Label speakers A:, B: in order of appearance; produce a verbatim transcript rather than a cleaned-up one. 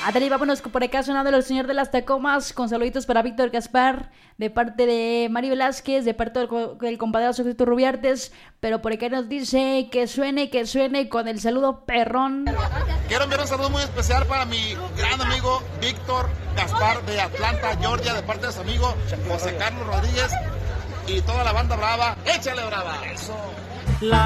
A: Adri, vámonos por acá sonando el señor de las Tacomas con saluditos para Víctor Gaspar, de parte de Mario Velázquez, de parte del, del compadre Sofito Rubiartes, pero por acá nos dice que suene, que suene con el saludo perrón.
B: Quiero enviar un saludo muy especial para mi gran amigo Víctor Gaspar de Atlanta, Georgia, de parte de su amigo José Carlos Rodríguez y toda la banda brava. ¡Échale brava! Eso.
C: La